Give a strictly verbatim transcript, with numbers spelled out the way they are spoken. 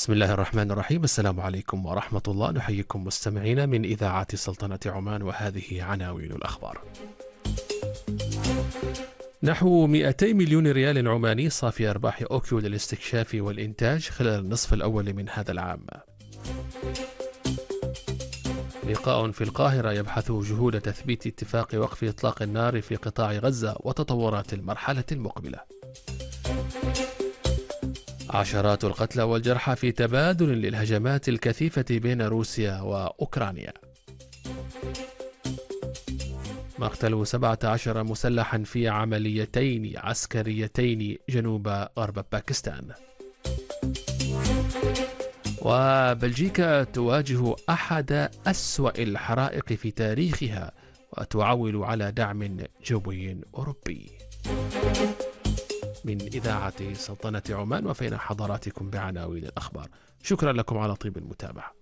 بسم الله الرحمن الرحيم. السلام عليكم ورحمة الله. نحييكم مستمعينا من إذاعة سلطنة عمان، وهذه عناوين الأخبار. نحو مئتي مليون ريال عماني صافي أرباح أوكيو للاستكشاف والإنتاج خلال النصف الأول من هذا العام. لقاء في القاهرة يبحث جهود تثبيت اتفاق وقف إطلاق النار في قطاع غزة وتطورات المرحلة المقبلة. عشرات القتلى والجرحى في تبادل للهجمات الكثيفة بين روسيا وأوكرانيا. مقتل سبعة عشر مسلحا في عمليتين عسكريتين جنوب غرب باكستان. وبلجيكا تواجه أحد أسوأ الحرائق في تاريخها وتعول على دعم جوي أوروبي. من إذاعة سلطنة عمان وفينا حضراتكم بعناوين الأخبار. شكرا لكم على طيب المتابعة.